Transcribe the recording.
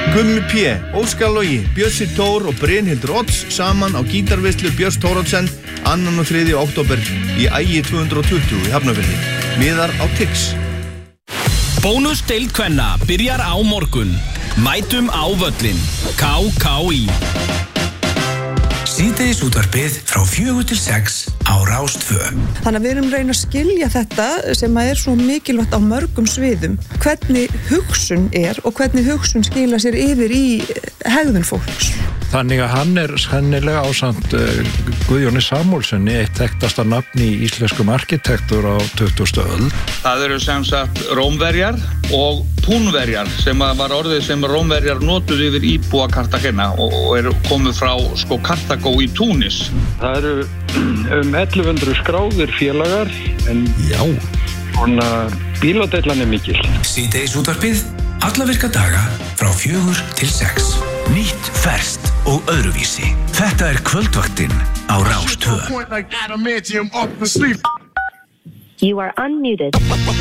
Gummi P, Óskar Logi, Bjössi Tór og Brynhildur Odds saman á gítarveislu Björns Thoroddsen 2. og 3. október í Ægi 220 í Hafnarfirði. Miðar á Tix. Bónusdeild kvenna byrjar á morgun. Mætum á völlin. KKÍ. Síðdegis útvarpið frá 4 til 6 á Rás 2. Þannig að við erum reyna að skilja þetta sem að svo mikilvægt á mörgum sviðum. Hvernig hugsun og hvernig hugsun skila sér yfir í hegðun fólks. Þannig að hann sennilega ásamt Guðjóni Samúlssoni eitt þekktasta nafn í íslenskum arkitektur á 20. öld. Það eru sem sagt Rómverjar og Púnverjar sem var orðið sem Rómverjar notuðu yfir íbúa Kartagena og eru komið frá Kartagó í Túnis. Það eru 1100 skráðir félagar en svona bíladeilan er mikil. Síðdegis útvarpið alla virka daga frá 4 til 6. Nýtt, ferskt og öðruvísi. Þetta er kvöldvaktin á Rás 2. You are unmuted.